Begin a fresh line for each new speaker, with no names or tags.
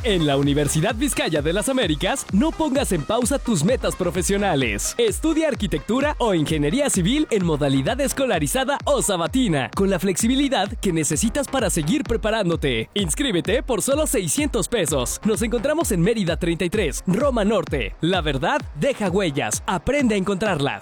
En la Universidad Vizcaya de las Américas, no pongas en pausa tus metas profesionales. Estudia arquitectura o ingeniería civil en modalidad escolarizada o sabatina, con la flexibilidad que necesitas para seguir preparándote. Inscríbete por solo 600 pesos. Nos encontramos en Mérida 33, Roma Norte. La verdad deja huellas. Aprende a encontrarlas.